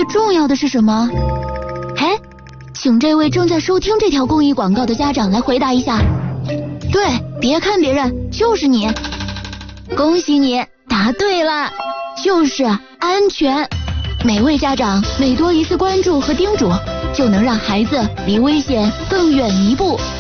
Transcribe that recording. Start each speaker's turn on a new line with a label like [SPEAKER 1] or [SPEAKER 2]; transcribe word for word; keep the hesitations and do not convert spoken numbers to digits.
[SPEAKER 1] 重要的是什么？哎，请这位正在收听这条公益广告的家长来回答一下。对，别看别人，就是你。恭喜你，答对了，就是安全。每位家长每多一次关注和叮嘱，就能让孩子离危险更远一步。